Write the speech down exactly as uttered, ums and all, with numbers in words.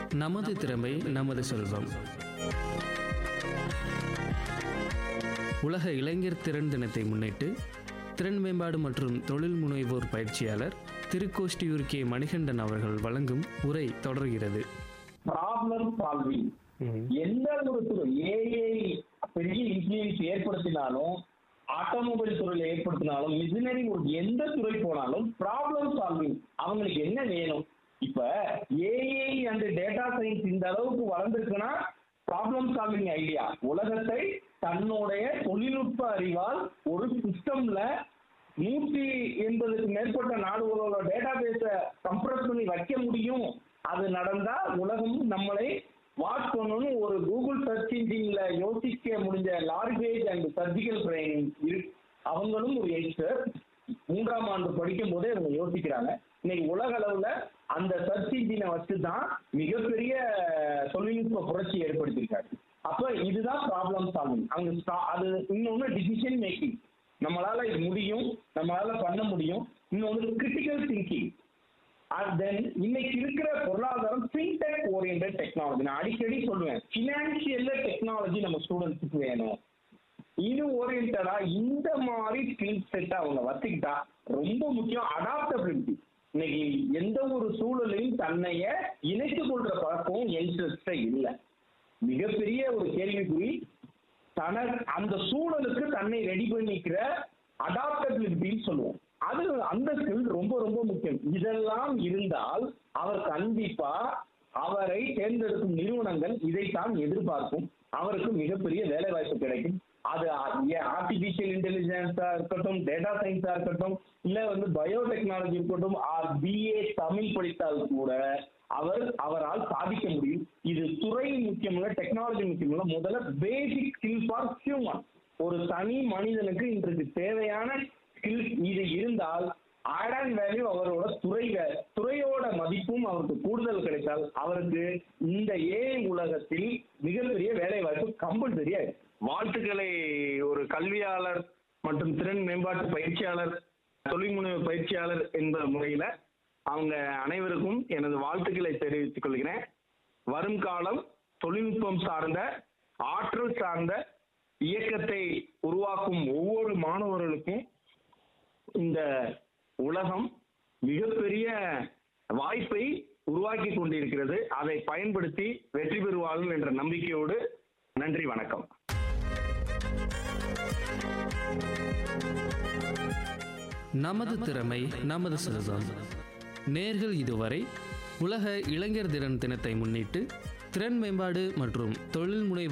நமது திறமை நமது செல்வம். உலக இளைஞர் திறன் தினத்தை முன்னிட்டு திறன் மேம்பாடு மற்றும் தொழில் முனைவோர் பயிற்சியாளர் திருக்கோஷ்டியூர் கே மணிகண்டன் அவர்கள் வழங்கும் உரை தொடர்கிறது. Problem solving. எந்த ஒரு துறை ஏஐ பெரிய இன்ஃப்ளூயன்ஸ் ஏற்படுத்தினாலும், ஆட்டோமொபைல் துறையில ஏற்படுத்தினாலும், இன்ஜினியரிங் எந்த துறை போனாலும் ப்ராப்ளம் சால்விங் அவங்களுக்கு என்ன வேணும்? இப்ப ஏஐ அண்ட் டேட்டா சயின்ஸ் இந்த அளவுக்கு வளர்ந்துருக்குன்னா ப்ராப்ளம் சால்விங் ஐடியா உலகத்தை தன்னுடைய தொழில்நுட்ப அறிவால் ஒரு சிஸ்டம்ல நூற்றி எண்பதுக்கு மேற்பட்ட நாடுகளோட டேட்டா பேஸை கம்ப்ரஸ் பண்ணி வைக்க முடியும். அது நடந்தா உலகம் நம்மளை வாட்ச் பண்ணணும்னு ஒரு கூகுள் சர்ச் இன்ஜின்ல யோசிக்க முடிஞ்ச லார்கேஜ் அண்ட் சர்ஜிக்கல் ட்ரைனிங் அவங்களும் ஒரு எக்ஸ்பர்ட் மூன்றாம் ஆண்டு படிக்கும் போதே அவங்க யோசிக்கிறாங்க. இன்னைக்கு உலக அளவுல அந்த சர்ச் இன்ஜினை வச்சு தான் மிகப்பெரிய தொழில்நுட்ப புரட்சி ஏற்படுத்தியிருக்காரு. அப்ப இதுதான் ப்ராப்ளம் சால்விங். அவங்க அது இன்னொன்னு டிசிஷன் மேக்கிங், நம்மளால இது முடியும், நம்மளால பண்ண முடியும். இன்னொன்று கிரிட்டிக்கல் திங்கிங். தென் இன்னைக்கு இருக்கிற பொருளாதாரம் ஃபின்டெக் ஓரியன்டட் டெக்னாலஜி. நான் அடிக்கடி சொல்லுவேன், ஃபினான்சியல்ல டெக்னாலஜி நம்ம ஸ்டூடெண்ட்ஸுக்கு வேணும். இது ஓரியன்டா இந்த மாதிரி ஸ்கில் செட் அவங்க வச்சுக்கிட்டா ரொம்ப முக்கியம். அடாப்டபிலிட்டி. இன்னைக்கு எந்த ஒரு சூழலையும் தன்னைய இணைத்துக் கொள்ற பழக்கம் யங்ஸ்டர்ஸ்ட இல்லை. மிகப்பெரிய ஒரு கேள்விக்குறி. தன அந்த சூழலுக்கு தன்னை ரெடி பண்ணிக்கிற அடாப்டபிலிட்டின்னு சொல்லுவோம். அது அந்த ஸ்கில் ரொம்ப ரொம்ப முக்கியம். இதெல்லாம் இருந்தால் அவர் கண்டிப்பா அவரை தேர்ந்தெடுக்கும் நிறுவனங்கள் இதைத்தான் எதிர்பார்க்கும். அவருக்கு மிகப்பெரிய வேலை வாய்ப்பு கிடைக்கும். அது ஆர்டிபிஷியல் இன்டெலிஜென்ஸா இருக்கட்டும், டேட்டா சயின்ஸா இருக்கட்டும், இல்ல வந்து பயோடெக்னாலஜி இருக்கட்டும், ஆர் பிஏ தமிழ் படித்தால் கூட அவர் அவரால் சாதிக்க முடியும். இது துறை முக்கியமில்ல, டெக்னாலஜி முக்கியமில்ல. முதல்ல பேசிக் ஸ்கில் ஃபார் ஹியூமன். ஒரு தனி மனிதனுக்கு இன்றைக்கு தேவையான ஸ்கில் இது இருந்தால் ஆட் அண்ட் வேல்யூ அவரோட துறை துறையோட மதிப்பும் அவருக்கு கூடுதல் கிடைத்தால் அவருக்கு இந்த ஏஐ உலகத்தில் மிகப்பெரிய வேலை வாய்ப்பு கம்பல்சரியா. வாழ்த்துக்களை ஒரு கல்வியாளர் மற்றும் திறன் மேம்பாட்டு பயிற்சியாளர், தொழில் முனைவு பயிற்சியாளர் என்ற முறையில அவங்க அனைவருக்கும் எனது வாழ்த்துக்களை தெரிவித்துக் கொள்கிறேன். வரும் காலம் தொழில்நுட்பம் சார்ந்த, ஆற்றல் சார்ந்த இயக்கத்தை உருவாக்கும் ஒவ்வொரு மாணவர்களுக்கும் இந்த உலகம் மிகப்பெரிய வாய்ப்பை உருவாக்கி கொண்டிருக்கிறது. அதை பயன்படுத்தி வெற்றி பெறுவார்கள் என்ற நம்பிக்கையோடு நன்றி, வணக்கம். நமது திறமை நமது செல்வம். நேர்கள் இதுவரை உலக இளைஞர் திறன் தினத்தை முன்னிட்டு திறன் மேம்பாடு மற்றும் தொழில் முனைவு